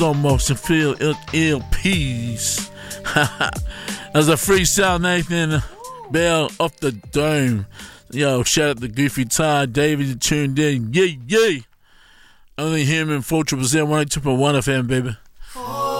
almost and feel ill peace. As a freestyle, Nathan Bell off the dome. Yo, shout out to Goofy Ty, David, you tuned in. Yay, yay. Only human, 4 1 2.1 FM, baby.